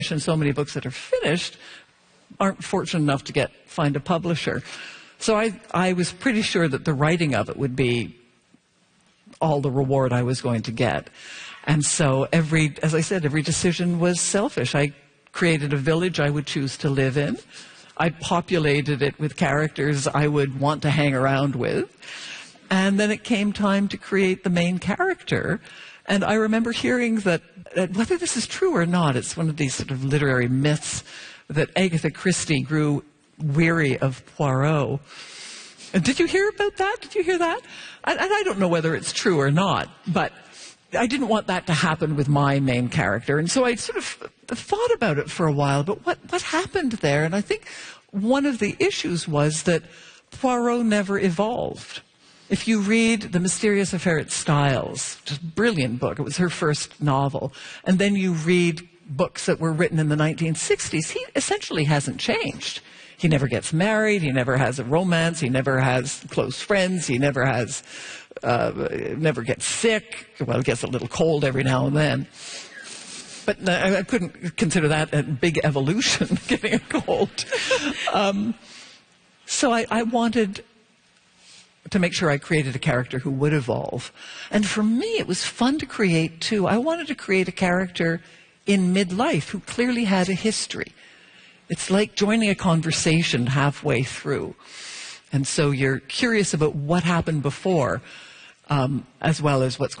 and so many books that are finished aren't fortunate enough to find a publisher. So I was pretty sure that the writing of it would be all the reward I was going to get. And so as I said, every decision was selfish. I created a village I would choose to live in. I populated it with characters I would want to hang around with. And then it came time to create the main character. And I remember hearing that, whether this is true or not, it's one of these sort of literary myths, that Agatha Christie grew weary of Poirot. Did you hear about that? Did you hear that? And I don't know whether it's true or not, but I didn't want that to happen with my main character. And so I sort of thought about it for a while, but what happened there? And I think one of the issues was that Poirot never evolved. If you read The Mysterious Affair at Styles, just a brilliant book, it was her first novel, and then you read books that were written in the 1960s, he essentially hasn't changed. He never gets married, he never has a romance, he never has close friends, he never gets sick. Well, he gets a little cold every now and then. But I couldn't consider that a big evolution, getting a cold. So I wanted to make sure I created a character who would evolve. And for me, it was fun to create, too. I wanted to create a character in midlife who clearly had a history. It's like joining a conversation halfway through. And so you're curious about what happened before, as well as what's going on.